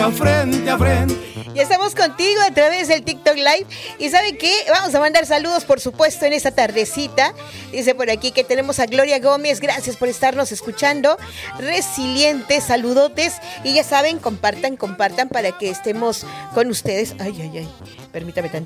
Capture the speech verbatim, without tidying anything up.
lucha frente a frente. Ya estamos contigo a través del TikTok Live. ¿Y saben qué? Vamos a mandar saludos, por supuesto, en esta tardecita. Dice por aquí que tenemos a Gloria Gómez. Gracias por estarnos escuchando. Resilientes, saludotes. Y ya saben, compartan, compartan para que estemos con ustedes. Ay, ay, ay. Permítame tantito.